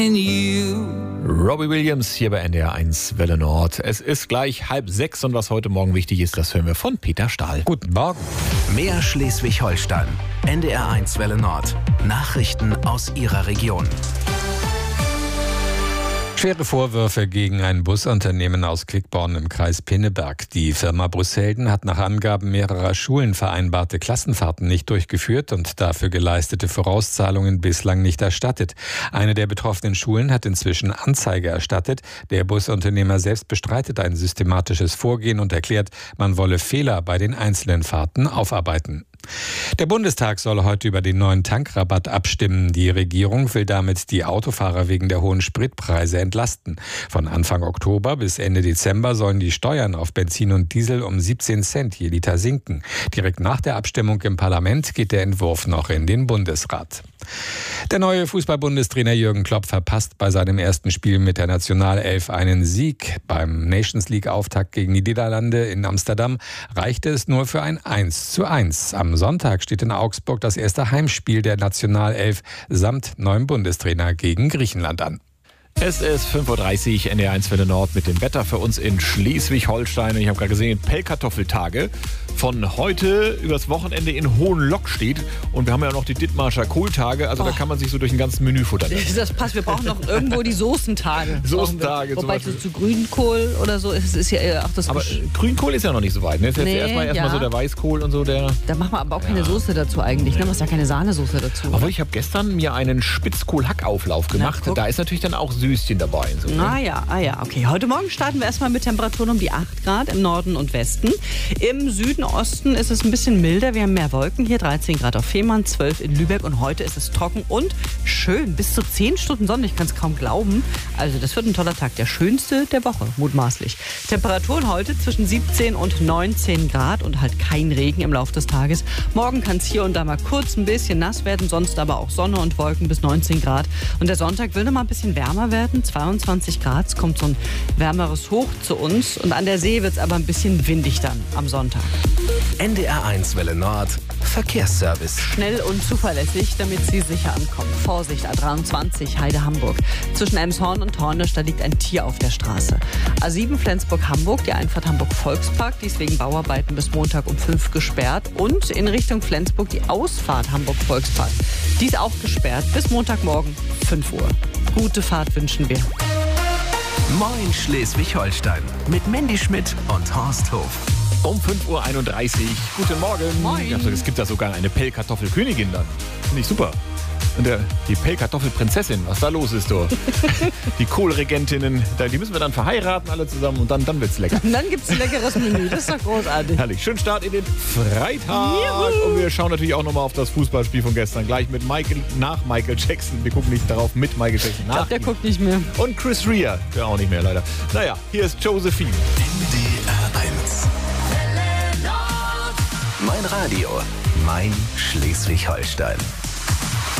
Robbie Williams hier bei NDR 1 Welle Nord. Es ist gleich 5:30 und was heute Morgen wichtig ist, das hören wir von Peter Stahl. Guten Morgen. Mehr Schleswig-Holstein. NDR 1 Welle Nord. Nachrichten aus Ihrer Region. Schwere Vorwürfe gegen ein Busunternehmen aus Quickborn im Kreis Pinneberg. Die Firma Brüsselden hat nach Angaben mehrerer Schulen vereinbarte Klassenfahrten nicht durchgeführt und dafür geleistete Vorauszahlungen bislang nicht erstattet. Eine der betroffenen Schulen hat inzwischen Anzeige erstattet. Der Busunternehmer selbst bestreitet ein systematisches Vorgehen und erklärt, man wolle Fehler bei den einzelnen Fahrten aufarbeiten. Der Bundestag soll heute über den neuen Tankrabatt abstimmen. Die Regierung will damit die Autofahrer wegen der hohen Spritpreise entlasten. Von Anfang Oktober bis Ende Dezember sollen die Steuern auf Benzin und Diesel um 17 Cent je Liter sinken. Direkt nach der Abstimmung im Parlament geht der Entwurf noch in den Bundesrat. Der neue Fußball-Bundestrainer Jürgen Klopp verpasst bei seinem ersten Spiel mit der Nationalelf einen Sieg. Beim Nations-League-Auftakt gegen die Niederlande in Amsterdam reichte es nur für ein 1:1. Am Sonntag steht in Augsburg das erste Heimspiel der Nationalelf samt neuem Bundestrainer gegen Griechenland an. Es ist 5:30 Uhr, NDR 1 Welle Nord mit dem Wetter für uns in Schleswig-Holstein. Ich habe gerade gesehen, Pellkartoffeltage von heute übers Wochenende in Hohenlock-Stedt. Und wir haben ja noch die Dithmarscher Kohltage. Also da kann man sich so durch ein ganzes Menü futtern. Das passt, wir brauchen noch irgendwo die Soßentage. Soßentage Wobei zu Grünkohl oder so ist ja auch das... Aber Grünkohl ist ja noch nicht so weit. Ne? Ist jetzt erstmal so der Weißkohl und so. Da machen wir aber auch keine Soße dazu eigentlich. Ne? Du machst ja keine Sahnesoße dazu. Aber ich habe gestern mir einen Spitzkohl-Hackauflauf gemacht. Da ist natürlich dann auch Süßchen dabei. So, ne? Okay. Heute Morgen starten wir erstmal mit Temperaturen um die 8 Grad im Norden und Westen. Im Süden, Osten ist es ein bisschen milder. Wir haben mehr Wolken hier, 13 Grad auf Fehmarn, 12 in Lübeck und heute ist es trocken und schön. Bis zu 10 Stunden Sonne, ich kann es kaum glauben. Also das wird ein toller Tag, der schönste der Woche, mutmaßlich. Temperaturen heute zwischen 17 und 19 Grad und halt kein Regen im Laufe des Tages. Morgen kann es hier und da mal kurz ein bisschen nass werden, sonst aber auch Sonne und Wolken bis 19 Grad. Und der Sonntag will noch mal ein bisschen wärmer werden, 22 Grad. Es kommt so ein wärmeres Hoch zu uns und an der See wird es aber ein bisschen windig dann am Sonntag. NDR 1 Welle Nord. Verkehrsservice. Schnell und zuverlässig, damit Sie sicher ankommen. Vorsicht, A23, Heide Hamburg. Zwischen Elmshorn und Hornisch, da liegt ein Tier auf der Straße. A7 Flensburg-Hamburg, die Einfahrt Hamburg-Volkspark, die ist wegen Bauarbeiten bis Montag um 5 gesperrt. Und in Richtung Flensburg die Ausfahrt Hamburg-Volkspark. Die ist auch gesperrt bis Montagmorgen 5 Uhr. Gute Fahrt wünschen wir. Moin Schleswig-Holstein mit Mandy Schmidt und Horst Hof. Um 5:31 Uhr. Guten Morgen. Moin. Es gibt da sogar eine Pellkartoffelkönigin dann. Finde ich super. Und die Pellkartoffelprinzessin, was da los ist, du. Die Kohlregentinnen, die müssen wir dann verheiraten alle zusammen und dann wird's lecker. Und dann gibt's ein leckeres Menü, das ist doch großartig. Herrlich, schönen Start in den Freitag. Juhu. Und wir schauen natürlich auch nochmal auf das Fußballspiel von gestern. Gleich mit nach Michael Jackson. Wir gucken nicht darauf, mit Michael Jackson nach. Ich glaube, der guckt nicht mehr. Und Chris Rea, der auch nicht mehr leider. Naja, hier ist Josephine. NDR 1. Mein Radio, mein Schleswig-Holstein.